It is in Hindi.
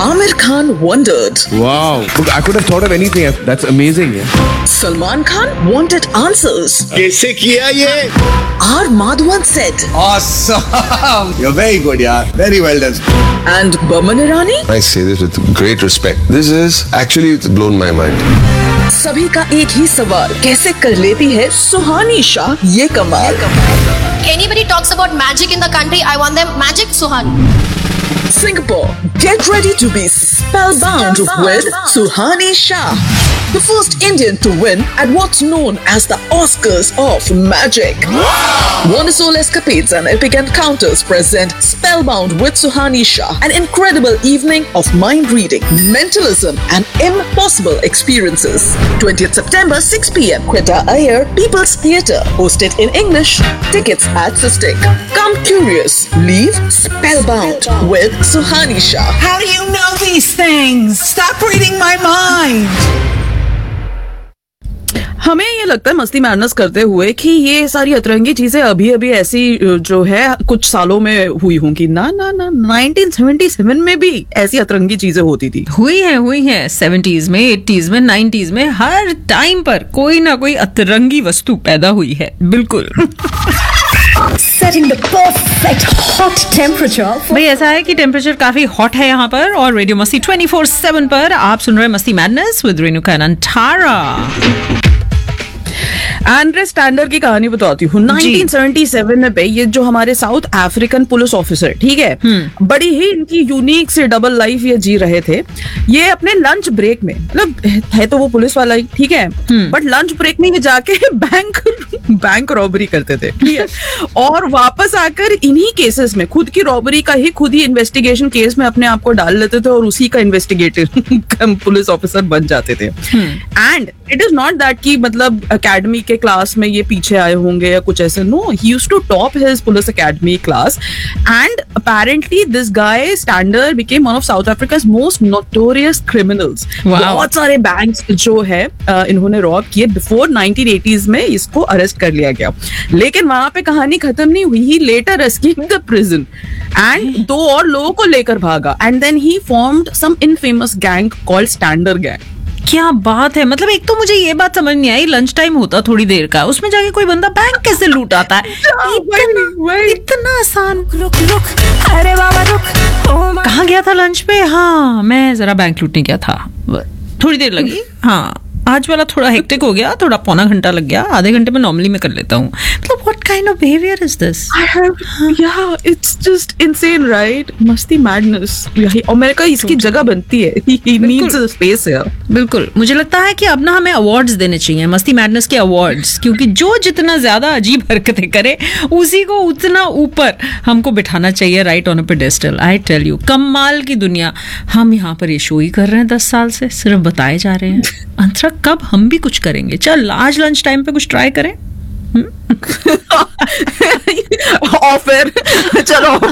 Amir Khan wondered. Wow, I could have thought of anything. That's amazing. Yeah. Salman Khan wanted answers. कैसे किया ये? R. Madhavan said. Awesome! You're very good, yaar. Very well done. And Boman Irani? I say this with great respect. This is actually it's blown my mind. सभी का एक ही सवाल, कैसे कर लेती है सुहानी शाह ये कमाल? Anybody talks about magic in the country, I want them magic Suhani. Singapore, get ready to be spellbound with Suhani Shah, the first Indian to win at what's known as the Oscars of Magic. Wonderful escapades and epic encounters present Spellbound with Suhani Shah, an incredible evening of mind reading, mentalism, and impossible experiences. 20th September, 6 p.m. Quetta Iyer, People's Theatre, hosted in English. Tickets at Sistek. Come curious, leave spellbound with Suhani Shah. How do you know these things? Stop reading my mind. हमें ये लगता है मस्ती मैडनेस करते हुए कि ये सारी अतरंगी चीजें अभी अभी ऐसी जो है कुछ सालों में हुई होंगी। ना 1977 में भी ऐसी अतरंगी चीजें होती थी। हुई है 70s में, 80s में, 90s में, हर टाइम पर कोई ना कोई अतरंगी वस्तु पैदा हुई है। बिल्कुल। Setting the perfect hot temperature. भाई ऐसा है कि टेम्परेचर काफी हॉट है यहाँ पर और रेडियो मस्ती 24/7 पर आप सुन रहे मस्ती madness with Renuka and अंटारा। Andre स्टैंडर की कहानी बताती हूँ। 1977 में पे ये जो हमारे साउथ अफ्रीकन पुलिस ऑफिसर, ठीक है, बड़ी ही इनकी यूनिक से डबल लाइफ ये जी रहे थे। ये अपने लंच ब्रेक में, मतलब है तो वो पुलिस वाला ही, ठीक है, बट लंच ब्रेक में ये जाके बैंक रॉबरी करते थे, ठीक है, और वापस आकर इन्हीं केसेस में खुद की रॉबरी का ही खुद ही इन्वेस्टिगेशन केस में अपने आप को डाल लेते थे और उसी का इन्वेस्टिगेटिव पुलिस ऑफिसर बन जाते थे। And it is not that कि मतलब अकेडमी के क्लास में ये पीछे आए होंगे या कुछ ऐसे। No, he used to top his police academy class and apparently this guy Stander became one of South Africa's most notorious criminals. बहुत सारे बैंक्स जो है इन्होंने रॉब किए। बिफोर 1980s में इसको अरेस्ट कर लिया गया, लेकिन वहां पे कहानी खत्म नहीं हुई। ही letter escaped the prison and 2 और लोगों को लेकर भागा and then he formed some infamous gang called स्टैंडर gang. क्या बात है, मतलब एक तो मुझे ये बात समझ नहीं आई, लंच टाइम होता थोड़ी देर का, उसमें जाके कोई बंदा बैंक कैसे लूट आता है? इतना आसान। रुक, अरे बाबा रुक। कहाँ गया था लंच पे? हाँ, मैं जरा बैंक लूटने गया था, थोड़ी देर लगी। हाँ, आज वाला थोड़ा हेक्टिक हो गया, थोड़ा पौना घंटा लग गया, आधे घंटे में नॉर्मली मैं कर लेता हूँ। मतलब what kind of behaviour is this? Yeah, it's just insane, right? मस्ती मैडनेस। और मेरे को इसकी जगह बनती है। He needs a space here. बिल्कुल, मुझे लगता है कि अब ना हमें अवार्ड्स देने चाहिए, मस्ती मैडनेस के अवार्ड्स, क्योंकि जो जितना ज्यादा अजीब हरकतें करे उसी को उतना ऊपर हमको बिठाना चाहिए, right on a pedestal. I tell you, कमाल की दुनिया। हम यहाँ पर ये शो ही कर रहे हैं 10 साल से, सिर्फ बताए जा रहे हैं। अंतरा, कब हम भी कुछ करेंगे? चल आज लंच टाइम पे कुछ ट्राई करें। ऑफर, चलो